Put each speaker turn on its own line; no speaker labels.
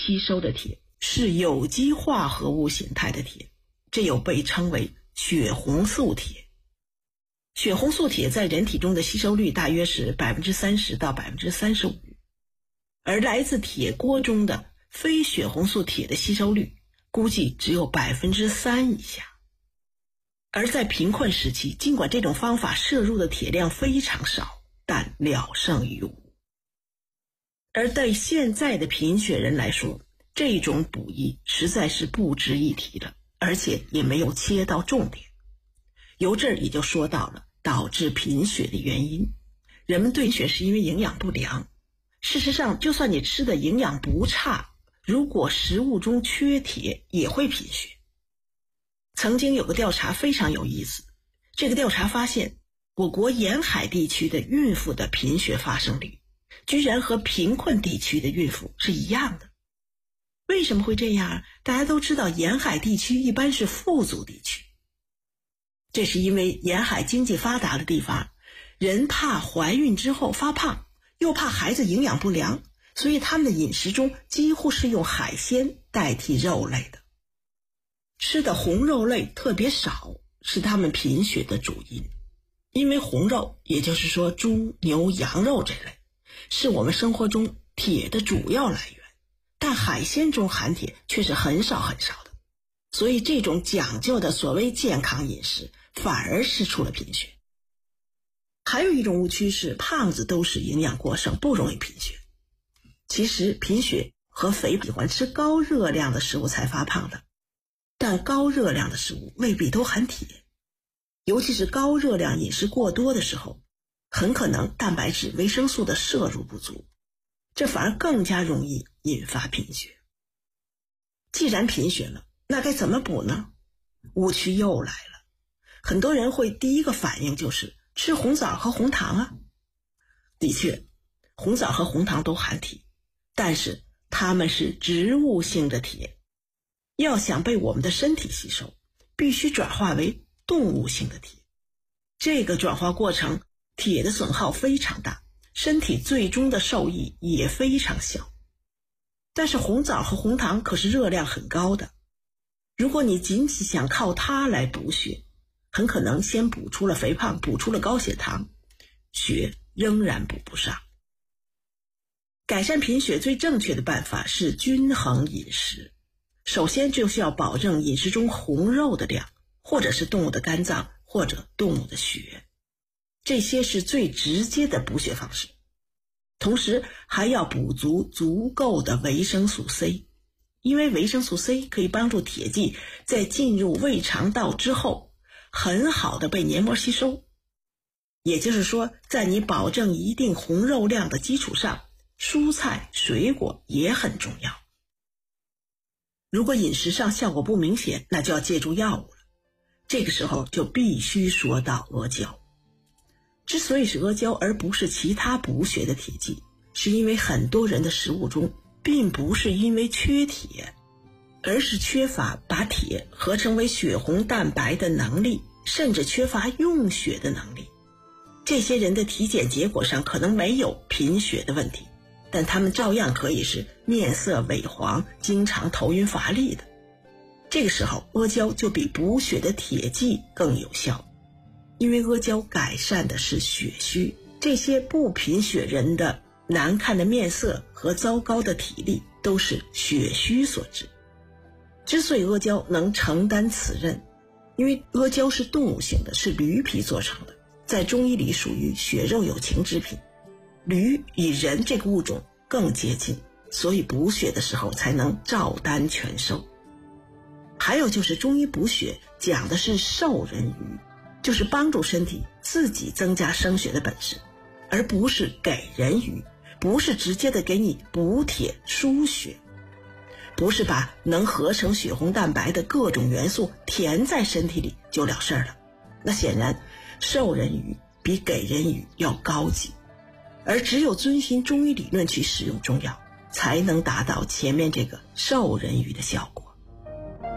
吸收的铁是有机化合物形态的铁，这又被称为血红素铁。血红素铁在人体中的吸收率大约是 30% 到 35%， 而来自铁锅中的非血红素铁的吸收率估计只有 3% 以下。而在贫困时期，尽管这种方法摄入的铁量非常少，但聊胜于无。而对现在的贫血人来说，这种补益实在是不值一提了，而且也没有切到重点。由这儿也就说到了导致贫血的原因，人们对血是因为营养不良。事实上，就算你吃的营养不差，如果食物中缺铁也会贫血。曾经有个调查非常有意思，这个调查发现，我国沿海地区的孕妇的贫血发生率居然和贫困地区的孕妇是一样的。为什么会这样？大家都知道沿海地区一般是富足地区，这是因为沿海经济发达的地方，人怕怀孕之后发胖，又怕孩子营养不良，所以他们的饮食中几乎是用海鲜代替肉类的。吃的红肉类特别少，是他们贫血的主因。因为红肉，也就是说猪、牛、羊肉这类，是我们生活中铁的主要来源，但海鲜中含铁却是很少很少的，所以这种讲究的所谓健康饮食反而是出了贫血。还有一种误区是胖子都是营养过剩，不容易贫血。其实贫血和肥喜欢吃高热量的食物才发胖的，但高热量的食物未必都含铁，尤其是高热量饮食过多的时候，很可能蛋白质、维生素的摄入不足，这反而更加容易引发贫血。既然贫血了，那该怎么补呢？误区又来了，很多人会第一个反应就是吃红枣和红糖啊。的确，红枣和红糖都含铁，但是它们是植物性的铁，要想被我们的身体吸收，必须转化为动物性的铁。这个转化过程，铁的损耗非常大，身体最终的受益也非常小。但是红枣和红糖可是热量很高的，如果你仅仅想靠它来补血，很可能先补出了肥胖，补出了高血糖，血仍然补不上。改善贫血最正确的办法是均衡饮食。首先就是要保证饮食中红肉的量，或者是动物的肝脏，或者动物的血，这些是最直接的补血方式。同时还要补足足够的维生素 C， 因为维生素 C 可以帮助铁剂在进入胃肠道之后很好的被黏膜吸收。也就是说，在你保证一定红肉量的基础上，蔬菜、水果也很重要。如果饮食上效果不明显，那就要借助药物了。这个时候就必须说到阿胶。之所以是阿胶而不是其他补血的铁剂，是因为很多人的食物中并不是因为缺铁，而是缺乏把铁合成为血红蛋白的能力，甚至缺乏用血的能力。这些人的体检结果上可能没有贫血的问题，但他们照样可以是面色萎黄，经常头晕乏力的。这个时候阿胶就比补血的铁剂更有效，因为阿胶改善的是血虚，这些不贫血人的难看的面色和糟糕的体力都是血虚所致。之所以阿胶能承担此任，因为阿胶是动物性的，是驴皮做成的，在中医里属于血肉有情之品，驴与人这个物种更接近，所以补血的时候才能照单全收。还有就是中医补血讲的是授人鱼，就是帮助身体自己增加生血的本事，而不是给人鱼，不是直接的给你补铁输血，不是把能合成血红蛋白的各种元素填在身体里就了事儿了。那显然授人鱼比给人鱼要高级，而只有遵循中医理论去使用中药，才能达到前面这个授人鱼的效果。